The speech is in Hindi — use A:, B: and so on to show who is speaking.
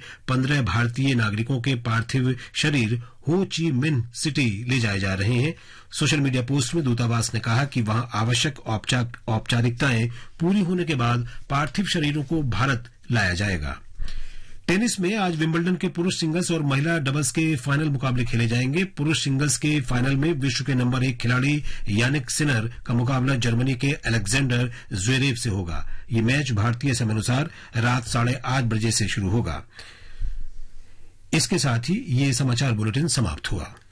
A: 15 भारतीय नागरिकों के पार्थिव शरीर हो ची मिन्ह सिटी ले जाए जा रहे हैं। सोशल मीडिया पोस्ट में दूतावास ने कहा कि वहां आवश्यक औपचारिकताएं पूरी होने के बाद पार्थिव शरीरों को भारत लाया जाएगा। टेनिस में आज विंबलडन के पुरुष सिंगल्स और महिला डबल्स के फाइनल मुकाबले खेले जाएंगे। पुरुष सिंगल्स के फाइनल में विश्व के नंबर 1 खिलाड़ी यानिक सिनर का मुकाबला जर्मनी के अलेक्जेंडर ज्वेरेव से होगा। ये मैच भारतीय समयानुसार रात 8:30 बजे से शुरू होगा। इसके साथ ही ये समाचार बुलेटिन समाप्त हुआ।